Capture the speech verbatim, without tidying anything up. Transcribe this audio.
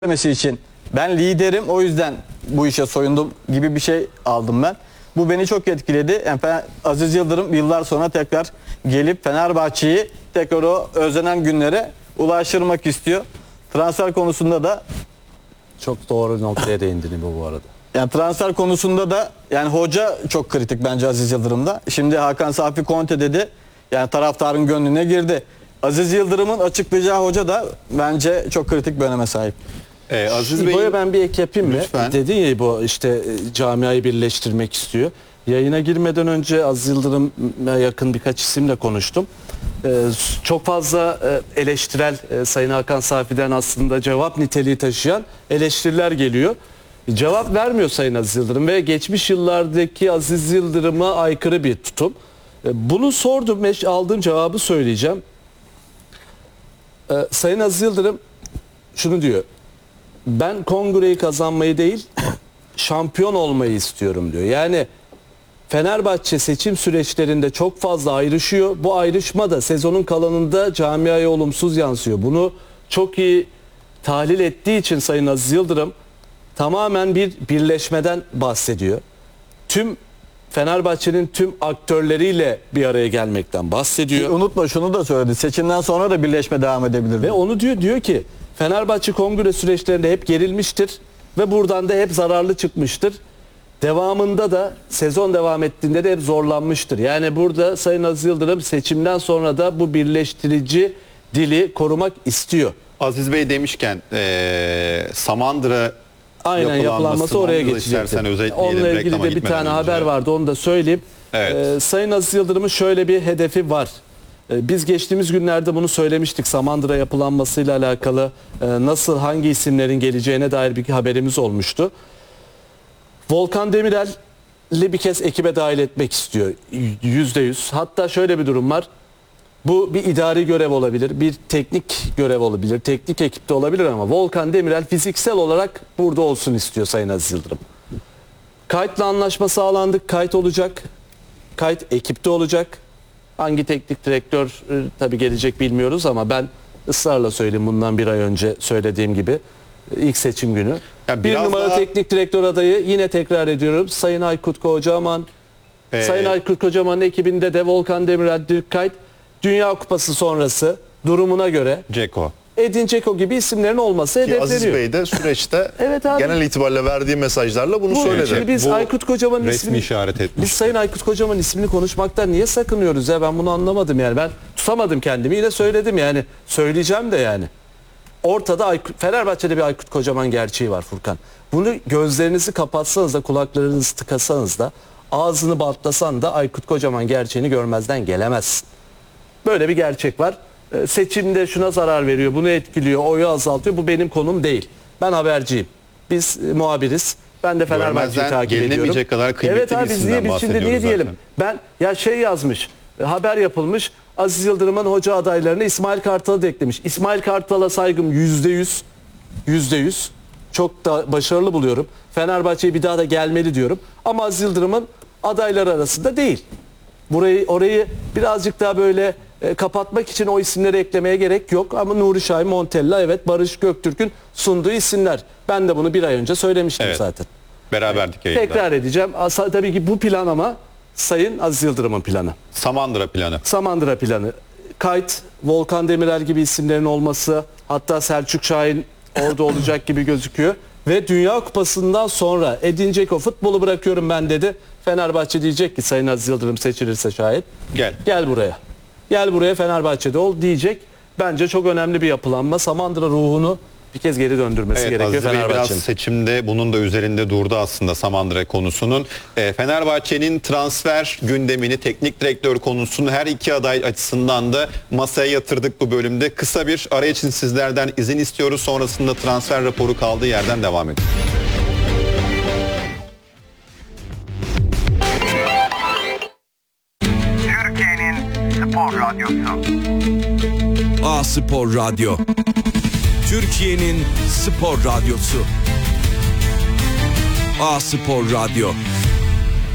Demesi için ben liderim, o yüzden bu işe soyundum gibi bir şey aldım ben. Bu beni çok etkiledi. Yani Aziz Yıldırım yıllar sonra tekrar gelip Fenerbahçe'yi tekrar o özlenen günlere ulaştırmak istiyor. Transfer konusunda da çok doğru noktaya değindin bu bu arada. Yani transfer konusunda da yani hoca çok kritik bence Aziz Yıldırım'da. Şimdi Hakan Safi Conte dedi. Yani taraftarın gönlüne girdi. Aziz Yıldırım'ın açıklayacağı hoca da bence çok kritik bir öneme sahip. Ee, Aziz Bey'e ben bir ek yapayım mı? Dedin ya bu işte camiayı birleştirmek istiyor. Yayına girmeden önce Aziz Yıldırım'a yakın birkaç isimle konuştum. Ee, çok fazla eleştirel e, Sayın Hakan Safi'den aslında cevap niteliği taşıyan eleştiriler geliyor. Cevap vermiyor Sayın Aziz Yıldırım ve geçmiş yıllardaki Aziz Yıldırım'a aykırı bir tutum. E, bunu sordum, aldığım cevabı söyleyeceğim. E, Sayın Aziz Yıldırım şunu diyor. Ben kongreyi kazanmayı değil, şampiyon olmayı istiyorum diyor. Yani Fenerbahçe seçim süreçlerinde çok fazla ayrışıyor. Bu ayrışma da sezonun kalanında camiaya olumsuz yansıyor. Bunu çok iyi tahlil ettiği için Sayın Aziz Yıldırım tamamen bir birleşmeden bahsediyor. Tüm Fenerbahçe'nin tüm aktörleriyle bir araya gelmekten bahsediyor. E, unutma şunu da söyledi. Seçimden sonra da birleşme devam edebilir. Ve onu diyor diyor ki Fenerbahçe kongre süreçlerinde hep gerilmiştir ve buradan da hep zararlı çıkmıştır. Devamında da sezon devam ettiğinde de hep zorlanmıştır. Yani burada Sayın Aziz Yıldırım seçimden sonra da bu birleştirici dili korumak istiyor. Aziz Bey demişken ee, Samandıra aynen yapılanması oraya geçecektir. Onunla ilgili de bir tane haber önce. vardı, onu da söyleyeyim. Evet. Ee, Sayın Aziz Yıldırım'ın şöyle bir hedefi var. Ee, biz geçtiğimiz günlerde bunu söylemiştik. Samandıra yapılanmasıyla alakalı e, nasıl hangi isimlerin geleceğine dair bir haberimiz olmuştu. Volkan Demirel'i bir kez ekibe dahil etmek istiyor. Yüzde yüz. Hatta şöyle bir durum var. Bu bir idari görev olabilir, bir teknik görev olabilir, teknik ekipte olabilir ama Volkan Demirel fiziksel olarak burada olsun istiyor Sayın Aziz Yıldırım. Kayıtla anlaşma sağlandık, kayıt olacak, kayıt ekipte olacak. Hangi teknik direktör e, tabii gelecek bilmiyoruz ama ben ısrarla söyleyeyim bundan bir ay önce söylediğim gibi ilk seçim günü. Yani bir numara daha... teknik direktör adayı yine tekrar ediyorum Sayın Aykut Kocaman. Ee... Sayın Aykut Kocaman'ın ekibinde de Volkan Demirel, Dirk Kuyt. Dünya Kupası sonrası durumuna göre Ceko, Edin Dzeko gibi isimlerin olması hedefleniyor. Aziz Bey de süreçte evet genel itibariyle verdiği mesajlarla bunu bu, söyledi. Şimdi biz bu Aykut Kocaman'ın ismini işaret etmiş. Biz Sayın Aykut Kocaman'ın ismini konuşmaktan niye sakınıyoruz ya, ben bunu anlamadım yani. Ben tutamadım kendimi, yine söyledim yani. Söyleyeceğim de yani. Ortada Aykut, Fenerbahçe'de bir Aykut Kocaman gerçeği var Furkan. Bunu gözlerinizi kapatsanız da, kulaklarınızı tıkasanız da, ağzını bantlasan da Aykut Kocaman gerçeğini görmezden gelemezsin. Böyle bir gerçek var. Ee, seçimde şuna zarar veriyor, bunu etkiliyor, oyu azaltıyor. Bu benim konum değil. Ben haberciyim. Biz e, muhabiriz. Ben de Fenerbahçe'yi takip ediyorum. Kadar kıymetli evet abi, biz niye, biz şimdi niye diyelim? Ben ya şey yazmış, e, haber yapılmış. Aziz Yıldırım'ın hoca adaylarına İsmail Kartal'ı da eklemiş. İsmail Kartal'a saygım yüzde yüz. Yüzde yüz. Çok da başarılı buluyorum. Fenerbahçe'ye bir daha da gelmeli diyorum. Ama Aziz Yıldırım'ın adayları arasında değil. Burayı, orayı birazcık daha böyle e, kapatmak için o isimleri eklemeye gerek yok. Ama Nuri Şahin, Montella, evet, Barış Göktürk'ün sunduğu isimler. Ben de bunu bir ay önce söylemiştim evet, zaten. Beraberdik yayında. Tekrar edeceğim. Asa, tabii ki bu plan ama Sayın Aziz Yıldırım'ın planı. Samandıra planı. Samandıra planı. Kayıt, Volkan Demirel gibi isimlerin olması, hatta Selçuk Şahin orada olacak gibi gözüküyor. Ve Dünya Kupası'ndan sonra Edin Dzeko futbolu bırakıyorum ben dedi. Fenerbahçe diyecek ki Sayın Aziz Yıldırım seçilirse şayet. Gel. Gel buraya. Gel buraya, Fenerbahçe'de ol diyecek. Bence çok önemli bir yapılanma. Samandıra ruhunu bir kez geri döndürmesi evet, gerekiyor Fenerbahçe'nin. Biraz seçimde bunun da üzerinde durdu aslında Samandıra konusunun. E, Fenerbahçe'nin transfer gündemini, teknik direktör konusunu her iki aday açısından da masaya yatırdık bu bölümde. Kısa bir ara için sizlerden izin istiyoruz. Sonrasında transfer raporu kaldığı yerden devam ediyor. Türkiye'nin spor radyosu. A Spor Radyo. Türkiye'nin spor radyosu. A Spor Radyo.